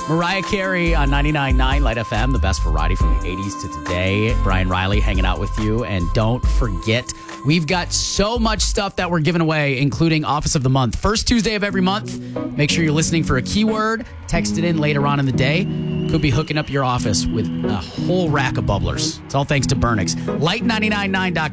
Mariah Carey on 99.9 Light FM, the best variety from the 80s to today. Brian Riley hanging out with you. And don't forget, we've got so much stuff that we're giving away, including Office of the Month. First Tuesday of every month. Make sure you're listening for a keyword. Text it in later on in the day. Could be hooking up your office with a whole rack of bubblers. It's all thanks to Burnix. Light999.com.